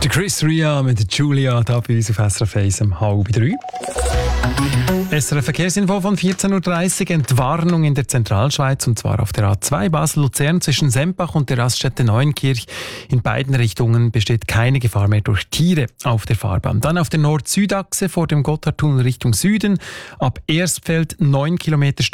Der Chris Ria mit Julia da bei uns auf SRF 1 um 2:30. SRF Verkehrsinfo von 14.30 Uhr. Entwarnung in der Zentralschweiz, und zwar auf der A2 Basel-Luzern zwischen Sempach und der Raststätte Neuenkirch. In beiden Richtungen besteht keine Gefahr mehr durch Tiere auf der Fahrbahn. Dann auf der Nord-Süd-Achse vor dem Gotthardtunnel Richtung Süden. Ab Erstfeld 9 Kilometer